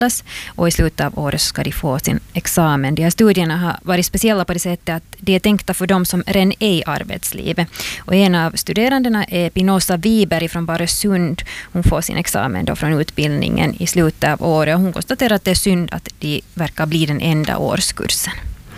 och i slutet av året ska de få sin examen. De här studierna har varit speciella på det sättet att de är tänkta för de som redan är i arbetslivet. Och en av studerandena är Pinoza Wiberg från Baresund. Hon får sin examen då från utbildningen i slutet av året. Hon konstaterar att det är synd att de verkar bli den enda årskursen.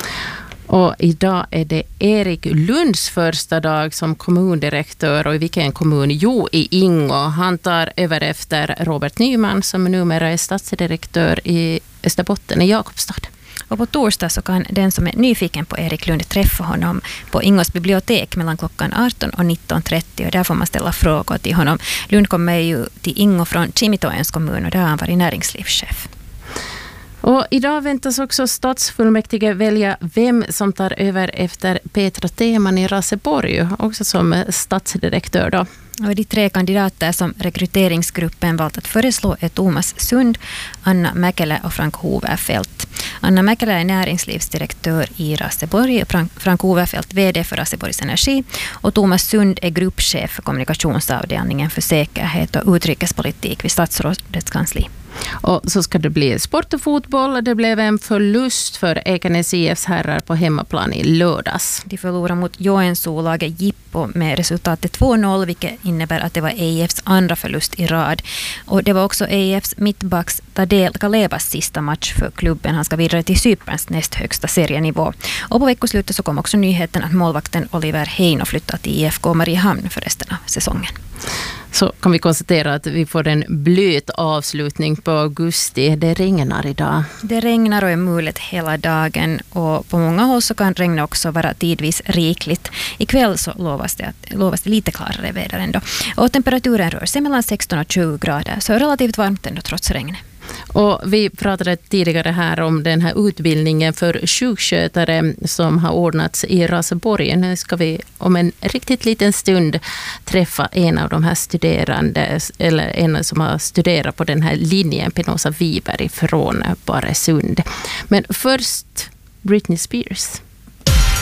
Och idag är det Erik Lunds första dag som kommundirektör, och i vilken kommun? Jo, i Ingå. Han tar över efter Robert Nyman som numera är stadsdirektör i Österbotten i Jakobstad. Och på torsdag så kan den som är nyfiken på Erik Lund träffa honom på Ingås bibliotek mellan klockan 18 och 19.30, och där får man ställa frågor till honom. Lund kommer ju till Ingå från Kimitoens kommun och där har han varit näringslivschef. Och idag väntas också stadsfullmäktige välja vem som tar över efter Petra Teman i Raseborg, också som stadsdirektör då. Och de 3 kandidater som rekryteringsgruppen valt att föreslå är Thomas Sund, Anna Mäkelä och Frank Hoverfeldt. Anna Mäkelä är näringslivsdirektör i Raseborg och Frank Hoverfeldt vd för Raseborgs Energi, och Thomas Sund är gruppchef för kommunikationsavdelningen för säkerhet och utrikespolitik vid statsrådets kansli. Och så ska det bli sport och fotboll. Det blev en förlust för Ekenäs IFs herrar på hemmaplan i lördags. De förlorade mot Joensuu-laget Jippo med resultatet 2-0, vilket innebär att det var EIFs andra förlust i rad. Och det var också EIFs mittbacks Tadel Kalebas sista match för klubben. Han ska vidare till Cyperns näst högsta serienivå. Och på veckoslutet så kom också nyheten att målvakten Oliver Heino flyttat till IFK Mariehamn för resten av säsongen. Så kan vi konstatera att vi får en blöt avslutning på augusti. Det regnar idag. Det regnar och är mulet hela dagen, och på många håll så kan regn också vara tidvis rikligt. Ikväll så lovas det lite klarare väder ändå. Och temperaturen rör sig mellan 16 och 20 grader, så relativt varmt ändå trots regnet. Och vi pratade tidigare här om den här utbildningen för sjukskötare som har ordnats i Raseborg. Nu ska vi om en riktigt liten stund träffa en av de här studerande, eller en som har studerat på den här linjen, Pinoza Wiberg från Baresund. Men först Britney Spears.